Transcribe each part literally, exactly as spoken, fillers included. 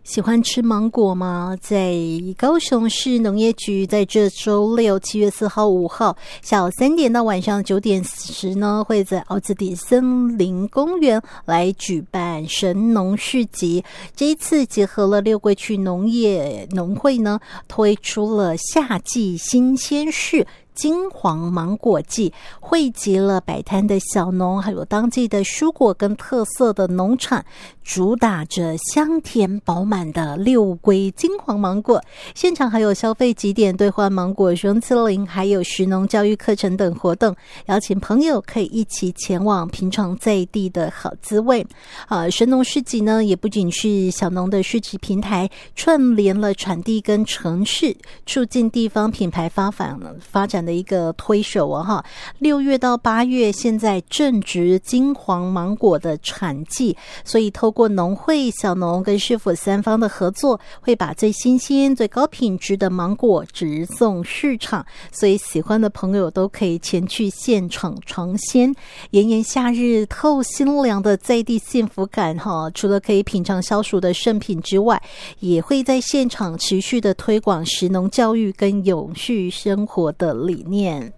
喜欢吃芒果吗？在高雄市农业局，在这周六七月四号、五号下午三点到晚上九点时呢，会在奥兹底森林公园来举办神农市集。这一次结合了六桂区农业农会呢，推出了夏季新鲜事金黄芒果季，汇集了摆摊的小农，还有当季的蔬果跟特色的农产，主打着香甜饱满的六桂金黄芒果。现场还有消费集点兑换芒果双七零，还有食农教育课程等活动，邀请朋友可以一起前往品尝在地的好滋味。啊，神农市集呢，也不仅是小农的市集平台，串联了产地跟城市，促进地方品牌发展发展的一个推手哦哈。六月到八月现在正值金黄芒果的产季，所以透过农会、小农跟市府三方的合作，会把最新鲜、最高品质的芒果直送市场，所以喜欢的朋友都可以前去现场尝鲜。炎炎夏日透心凉的在地幸福感哈，除了可以品尝消暑的圣品之外，也会在现场持续的推广食农教育跟永续生活的理念。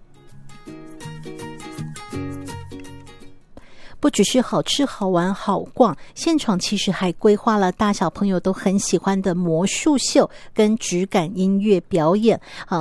不只是好吃好玩好逛，现场其实还规划了大小朋友都很喜欢的魔术秀跟质感音乐表演啊。